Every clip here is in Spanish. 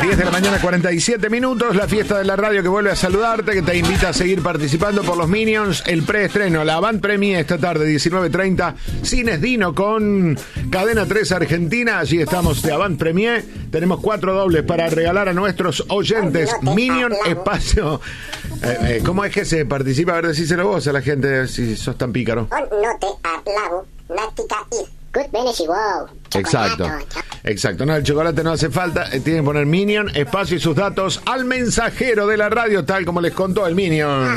10 de la mañana, 47 minutos. La fiesta de la radio que vuelve a saludarte, que te invita a seguir participando por los Minions. El preestreno, la Avant Premier esta tarde, 19:30. Cines Dino con Cadena 3 Argentina. Allí estamos de Avant Premier. Tenemos 4 dobles para regalar a nuestros oyentes. Minion Espacio. ¿Cómo es que se participa? A ver, decíselo vos a la gente si sos tan pícaro. No te hablamos, nática y good benefit, wow. Exacto, exacto. No, el chocolate no hace falta. Tienen que poner Minion, espacio y sus datos al mensajero de la radio, tal como les contó el Minion.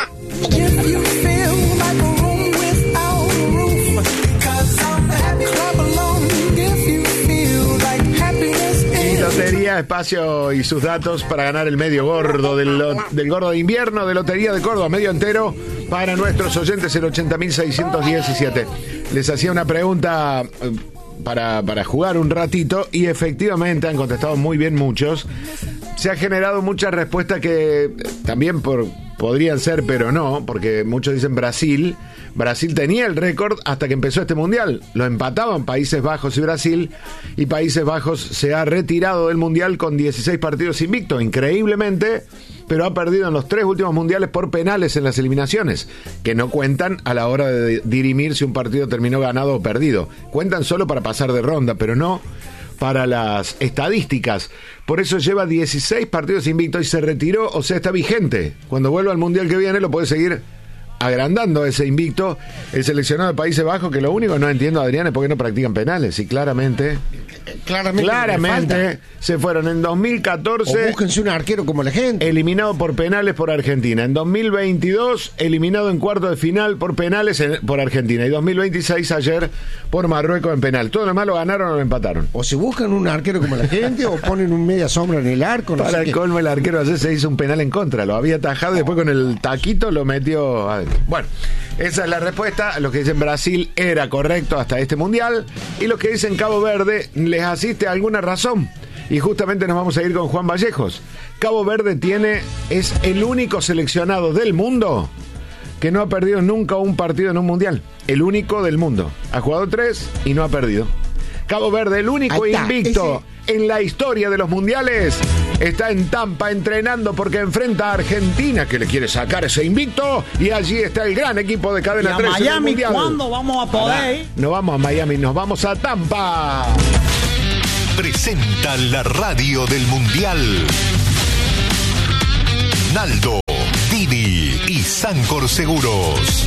Y Lotería, espacio y sus datos para ganar el medio gordo del gordo de invierno de Lotería de Córdoba, medio entero para nuestros oyentes, el 80.617. Les hacía una pregunta para jugar un ratito y efectivamente han contestado muy bien muchos. Se ha generado muchas respuestas que también podrían ser, pero no, porque muchos dicen Brasil. Brasil tenía el récord hasta que empezó este mundial. Lo empataban Países Bajos y Brasil, y Países Bajos se ha retirado del mundial con 16 partidos invictos, increíblemente, pero ha perdido en los 3 últimos mundiales por penales en las eliminaciones, que no cuentan a la hora de dirimir si un partido terminó ganado o perdido. Cuentan solo para pasar de ronda, pero no para las estadísticas. Por eso lleva 16 partidos invictos y se retiró, o sea, está vigente. Cuando vuelva al mundial que viene lo puede seguir agrandando ese invicto el seleccionado de Países Bajos, que lo único que no entiendo, Adrián, es por qué no practican penales. Y claramente se fueron en 2014. O búsquense un arquero como la gente. Eliminado por penales por Argentina. En 2022, eliminado en cuarto de final por penales por Argentina. Y 2026, ayer, por Marruecos en penal. Todo lo demás lo ganaron o lo empataron. O se buscan un arquero como la gente, o ponen un media sombra en el arco. No Para sé el colmo, el arquero ayer se hizo un penal en contra. Lo había atajado y después con el taquito lo metió adentro. Bueno, esa es la respuesta. Los que dicen Brasil era correcto hasta este mundial, y los que dicen Cabo Verde les asiste alguna razón. Y justamente nos vamos a ir con Juan Vallejos. Cabo Verde es el único seleccionado del mundo que no ha perdido nunca un partido en un mundial. El único del mundo. Ha jugado 3 y no ha perdido. Cabo Verde, el único invicto en la historia de los mundiales, está en Tampa entrenando porque enfrenta a Argentina, que le quiere sacar ese invicto, y allí está el gran equipo de Cadena 3 en el mundial. ¿Cuándo vamos a poder? No vamos a Miami, nos vamos a Tampa. Presenta la radio del mundial. Naldo, Didi y Sancor Seguros.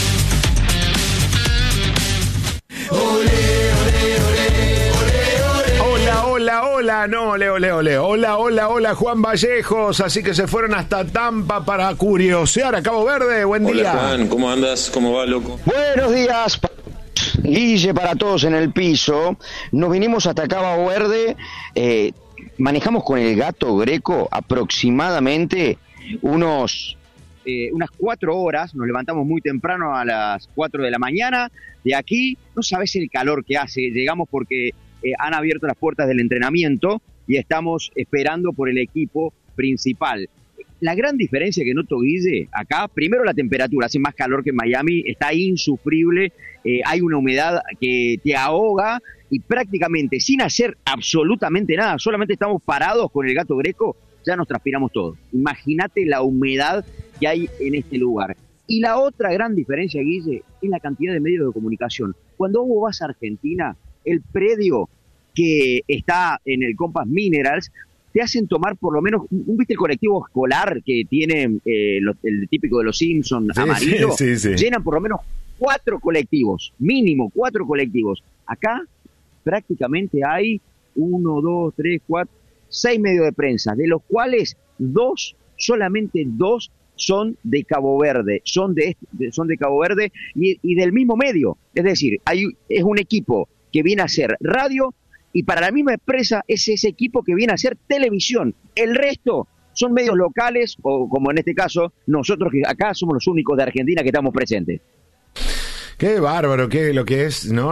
Hola, no, Hola, Juan Vallejos. Así que se fueron hasta Tampa para curiosear a Cabo Verde. Buen día. Hola, Juan, ¿cómo andas? ¿Cómo va, loco? Buenos días, Guille, para todos en el piso. Nos vinimos hasta Cabo Verde. Manejamos con el Gato Greco aproximadamente unas 4 horas. Nos levantamos muy temprano a las 4 de la mañana. De aquí, no sabes el calor que hace. Llegamos porque han abierto las puertas del entrenamiento y estamos esperando por el equipo principal. La gran diferencia que noto, Guille, acá, primero la temperatura, hace más calor que en Miami, está insufrible, hay una humedad que te ahoga y prácticamente sin hacer absolutamente nada, solamente estamos parados con el Gato Greco, ya nos transpiramos todos. Imagínate la humedad que hay en este lugar. Y la otra gran diferencia, Guille, es la cantidad de medios de comunicación. Cuando vos vas a Argentina, el predio que está en el Compass Minerals, te hacen tomar por lo menos, ¿viste el colectivo escolar que tiene el típico de los Simpsons, amarillo? Sí. Llenan por lo menos 4 colectivos, mínimo 4 colectivos. Acá prácticamente hay 1, 2, 3, 4, 6 medios de prensa, de los cuales solamente dos son de Cabo Verde, son de Cabo Verde y del mismo medio. Es decir, es un equipo que viene a hacer radio, y para la misma empresa es ese equipo que viene a hacer televisión. El resto son medios locales, o como en este caso, nosotros que acá somos los únicos de Argentina que estamos presentes. Qué bárbaro, qué lo que es, ¿no?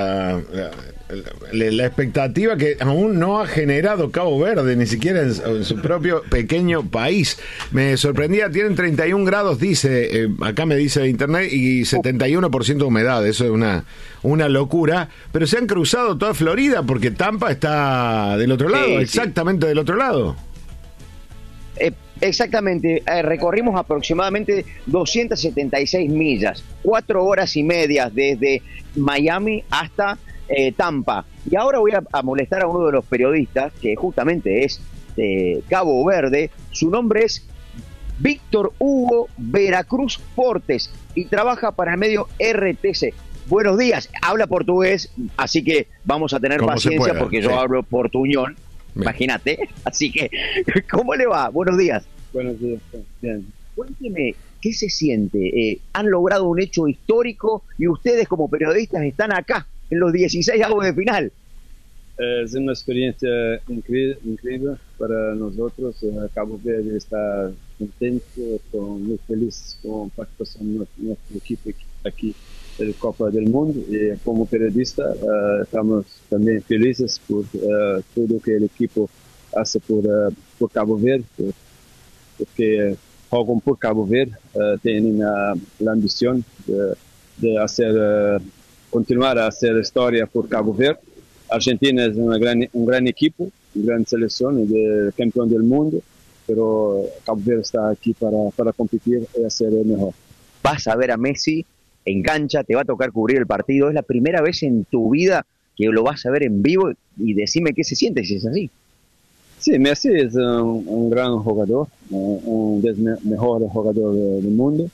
La expectativa que aún no ha generado Cabo Verde, ni siquiera en su propio pequeño país. Me sorprendía, tienen 31 grados, dice, acá me dice internet, y 71% de humedad. Eso es una locura. Pero se han cruzado toda Florida porque Tampa está del otro lado, exactamente del otro lado. Exactamente, recorrimos aproximadamente 276 millas, 4 horas y media desde Miami hasta Tampa. Y ahora voy a molestar a uno de los periodistas, que justamente es de Cabo Verde. Su nombre es Víctor Hugo Veracruz Portes y trabaja para el medio RTC. Buenos días, habla portugués, así que vamos a tener paciencia porque yo hablo portuñol. Imagínate, así que, ¿cómo le va? Buenos días. Buenos días, bien. Cuénteme, ¿qué se siente? Han logrado un hecho histórico y ustedes como periodistas están acá, en los 16 avos de final. Es una experiencia increíble para nosotros. Cabo Verde está contento, muy feliz con la participación de nuestro equipo aquí en la Copa del Mundo. Y como periodista estamos también felices por todo que el equipo hace por Cabo Verde, porque juegan por Cabo Verde, tienen la ambición de hacer, continuar a hacer historia por Cabo Verde. Argentina es un gran equipo, una gran selección de campeón del mundo, pero Cabo Verde está aquí para competir y hacer el mejor. Vas a ver a Messi en cancha, te va a tocar cubrir el partido. Es la primera vez en tu vida que lo vas a ver en vivo y decime qué se siente si es así. Sí, Messi es un gran jugador, un de los mejores jugadores del mundo.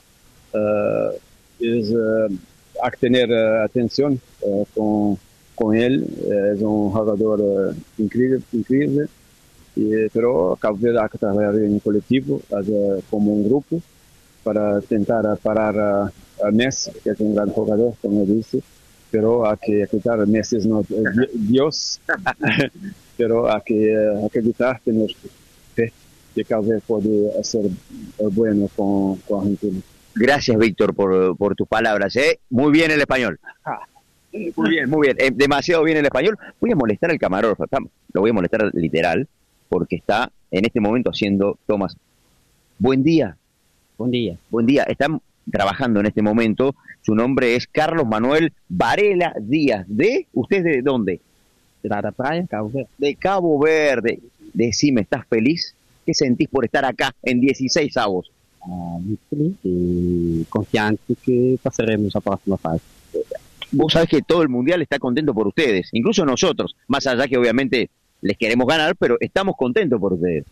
Hay que tener atención con él. Es un jugador increíble, pero Cabo Verde hay que trabajar en colectivo, como un grupo, para intentar parar a Messi, que es un gran jugador, como dice, pero hay que acreditar, Messi es no Dios, pero hay que acreditar, tener fe que Cabo Verde puede hacer bueno con Argentina. Gracias, Víctor, por tus palabras. Muy bien el español. Muy bien. Demasiado bien el español. Voy a molestar al camarógrafo. Lo voy a molestar literal, porque está en este momento haciendo tomas. Buen día. Buen día. Buen día. Están trabajando en este momento. Su nombre es Carlos Manuel Varela Díaz. ¿Usted de dónde? De la playa, Cabo Verde. De Cabo Verde. Decime, ¿estás feliz? ¿Qué sentís por estar acá en 16 avos? Muy feliz y confiante que pasaremos a próxima fase. Vos sabés que todo el mundial está contento por ustedes, incluso nosotros, más allá que obviamente les queremos ganar, pero estamos contentos por ustedes.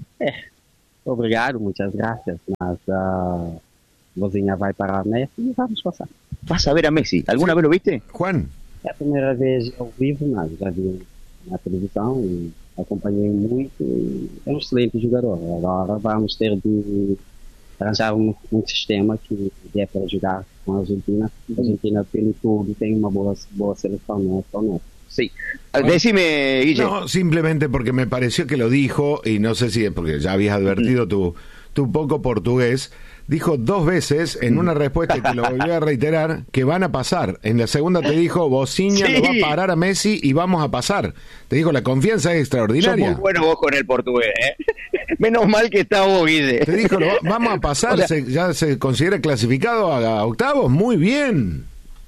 Obrigado, muchas gracias. Mas Vozinha vai para Messi e vamos passar. ¿Vas a ver a Messi? ¿Alguna vez lo viste? Juan. É a primeira vez ao vivo, mas já vi na televisão e acompanhei muito. É um excelente jogador. Agora vamos ter de arranjar um sistema que dê para jogar com a Argentina. A Argentina, pelo todo, tem uma boa seleção, não é só nós. Sí. Decime, Guille. No, simplemente porque me pareció que lo dijo, y no sé si es porque ya habías advertido tu poco portugués, dijo 2 veces en una respuesta que lo volvió a reiterar, que van a pasar. En la segunda te dijo, Vozinha lo va a parar a Messi y vamos a pasar. Te dijo, la confianza es extraordinaria. Sos muy bueno vos con el portugués, Menos mal que está vos, Guille. Te dijo, vamos a pasar, o sea, ya se considera clasificado a octavos, muy bien.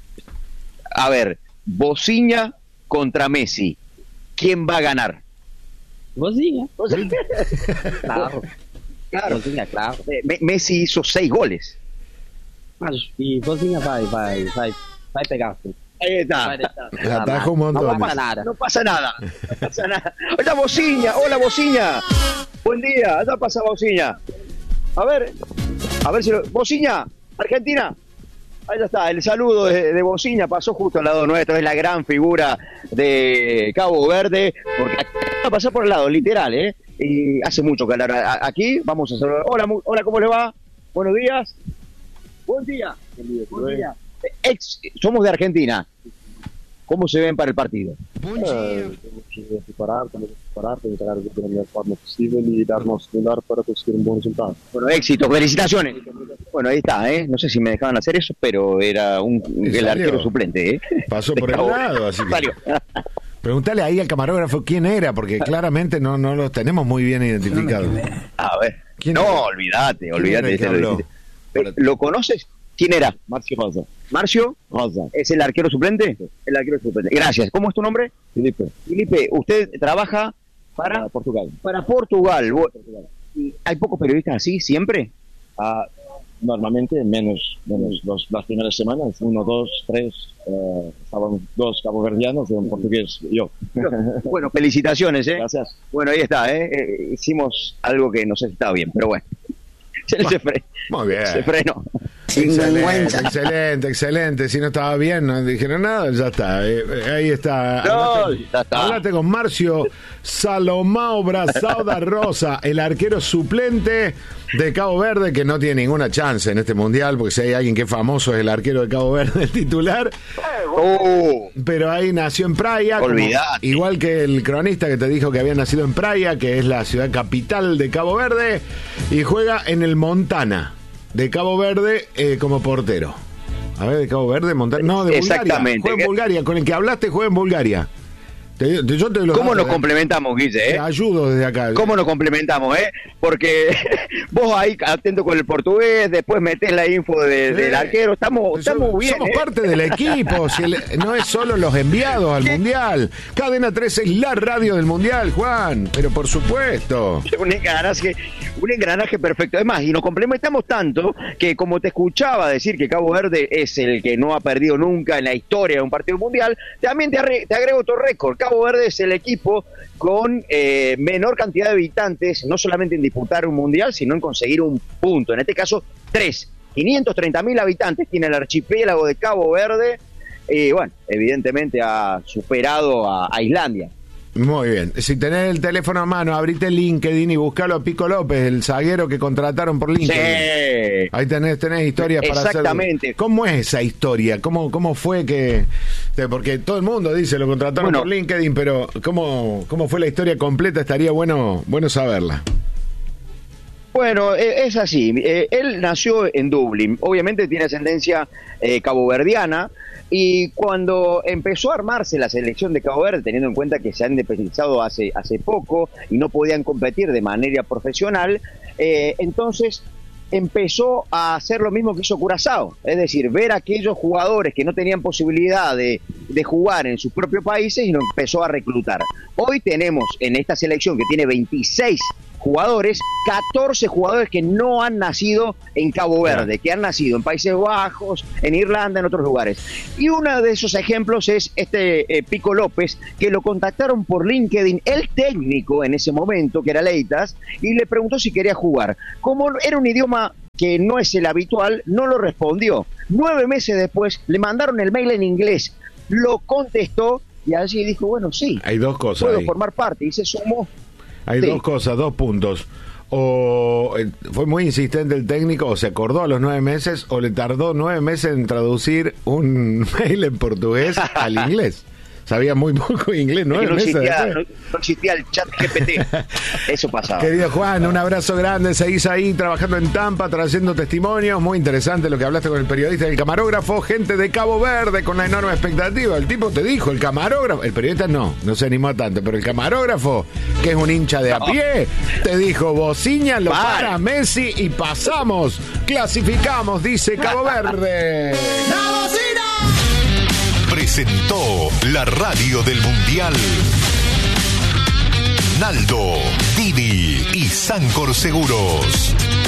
A ver, Vozinha contra Messi, ¿quién va a ganar? Vozinha. Claro. Vozinha, claro. Messi hizo 6 goles. Mas e Vozinha vai pegar. Ahí está. Atajó un montón. No pasa nada. No pasa nada. Hola, Vozinha. Buen día. ¿Qué pasa, Vozinha? A ver si Vozinha, Argentina. Ahí está, el saludo de Vozinha pasó justo al lado nuestro, es la gran figura de Cabo Verde, porque acá va a pasar por el lado, literal, y hace mucho calor aquí. Vamos a saludar. Hola, ¿cómo le va? Buenos días. Buen día. Somos de Argentina. ¿Cómo se ven para el partido? Temos que preparar, tentar da melhor forma possível e dar o nosso melhor para conseguir bom resultado. Bueno, éxito, felicitaciones. Bueno, ahí está, ¿eh? No sé si me dejaban hacer eso, pero era el arquero suplente, ¿eh? Pasó por el lado, así que... Salió. Preguntale ahí al camarógrafo quién era, porque claramente no los tenemos muy bien identificados. A ver. ¿Quién No, era? olvídate. ¿Quién era el que habló? ¿Lo conoces? ¿Quién era? Marcio Rosa. ¿Marcio? Rosa. ¿Es el arquero suplente? El arquero suplente. Gracias. ¿Cómo es tu nombre? Felipe. Felipe, usted trabaja para Portugal. Para Portugal. ¿Y hay pocos periodistas así siempre? Normalmente menos las primeras semanas, 1, 2, 3, estaban 2 caboverdianos y un portugués, yo. Bueno, felicitaciones, ¿eh? Gracias. Bueno, ahí está, ¿eh? Hicimos algo que no sé si estaba bien, pero bueno. Muy bien. Se frenó. Excelente. Si no estaba bien, no dijeron nada, ya está. Ahí está. No, ya está. Hablate con Marcio Salomao Brazauda Rosa, el arquero suplente de Cabo Verde, que no tiene ninguna chance en este mundial, porque si hay alguien que es famoso es el arquero de Cabo Verde, el titular. Pero ahí nació en Praia, igual que el cronista que te dijo que había nacido en Praia, que es la ciudad capital de Cabo Verde, y juega en el Montana de Cabo Verde como portero. A ver, de Cabo Verde, Montana. No, de Bulgaria. Exactamente. Juega en Bulgaria. Con el que hablaste, juega en Bulgaria. ¿Cómo nos complementamos, Guille? Te ayudo desde acá. ¿Cómo nos complementamos, Porque vos ahí atento con el portugués, después metés la info del arquero. Estamos bien. Somos parte del equipo. No es solo los enviados al Mundial. Cadena 3 es la radio del Mundial, Juan. Pero por supuesto. Un engranaje perfecto. Además, y nos complementamos tanto que, como te escuchaba decir que Cabo Verde es el que no ha perdido nunca en la historia de un partido mundial, también te agrego otro récord. Cabo Verde es el equipo con menor cantidad de habitantes, no solamente en disputar un mundial, sino en conseguir un punto. En este caso, 3. 530.000 habitantes tiene el archipiélago de Cabo Verde. Y bueno, evidentemente ha superado a Islandia. Muy bien. Si tenés el teléfono a mano, abrite LinkedIn y buscalo a Pico López, el zaguero que contrataron por LinkedIn. Sí. Ahí tenés historias para hacer. Exactamente. ¿Cómo es esa historia? ¿Cómo fue que...? Porque todo el mundo dice, lo contrataron por LinkedIn, pero ¿cómo fue la historia completa? Estaría bueno saberla. Bueno, es así. Él nació en Dublín. Obviamente tiene ascendencia caboverdiana. Y cuando empezó a armarse la selección de Cabo Verde, teniendo en cuenta que se han independizado hace poco y no podían competir de manera profesional, entonces empezó a hacer lo mismo que hizo Curazao, es decir, ver a aquellos jugadores que no tenían posibilidad de jugar en sus propios países y nos empezó a reclutar. Hoy tenemos en esta selección, que tiene 26 jugadores, 14 jugadores que no han nacido en Cabo Verde, que han nacido en Países Bajos, en Irlanda, en otros lugares. Y uno de esos ejemplos es Pico López, que lo contactaron por LinkedIn, el técnico en ese momento, que era Leitas, y le preguntó si quería jugar. Como era un idioma que no es el habitual, no lo respondió. 9 meses después le mandaron el mail en inglés, lo contestó y allí dijo, bueno, sí, hay dos cosas puedo ahí. Formar parte, y se sumó. Hay dos cosas, 2 puntos. O fue muy insistente el técnico, o se acordó a los 9 meses, o le tardó 9 meses en traducir un mail en portugués al inglés. Sabía muy poco inglés, 9 meses después. No existía el chat GPT. Eso pasaba. Querido Juan, un abrazo grande. Seguís ahí trabajando en Tampa, trayendo testimonios. Muy interesante lo que hablaste con el periodista y el camarógrafo. Gente de Cabo Verde con una enorme expectativa. El tipo te dijo, el camarógrafo, el periodista no se animó a tanto, pero el camarógrafo, que es un hincha de a pie, te dijo, bociña, lo para Messi y pasamos. Clasificamos, dice Cabo Verde. ¡La bocina! Presentó la radio del Mundial. Naldo, Didi y Sancor Seguros.